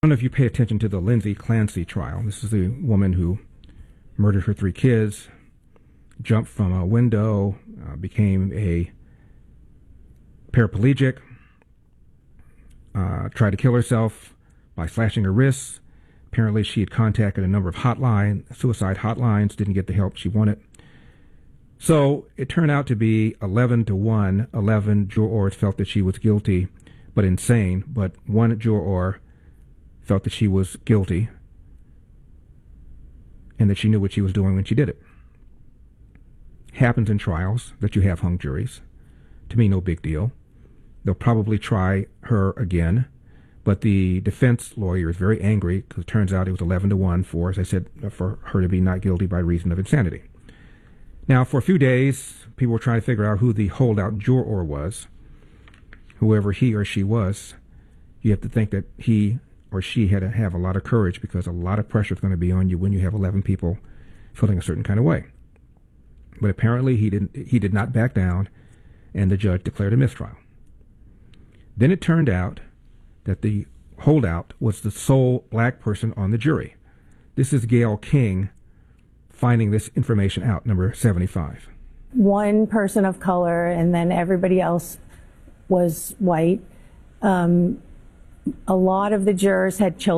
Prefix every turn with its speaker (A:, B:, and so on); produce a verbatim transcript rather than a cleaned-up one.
A: I don't know if you pay attention to the Lindsay Clancy trial. This is the woman who murdered her three kids, jumped from a window, uh, became a paraplegic, uh, tried to kill herself by slashing her wrists. Apparently she had contacted a number of hotline, suicide hotlines, didn't get the help she wanted. So it turned out to be eleven to one. eleven jurors felt that she was guilty but insane, but one juror felt that she was guilty and that she knew what she was doing when she did it. Happens in trials that you have hung juries. To me, no big deal. They'll probably try her again, but the defense lawyer is very angry because it turns out it was eleven to one for, as I said, for her to be not guilty by reason of insanity. Now, for a few days, people were trying to figure out who the holdout juror was. Whoever he or she was, you have to think that he or she had to have a lot of courage because a lot of pressure is going to be on you when you have eleven people feeling a certain kind of way. But apparently he didn't. He did not back down, and the judge declared a mistrial. Then it turned out that the holdout was the sole black person on the jury. This is Gayle King finding this information out, number seventy-five.
B: One person of color, and then everybody else was white. Um, a lot of the jurors had children.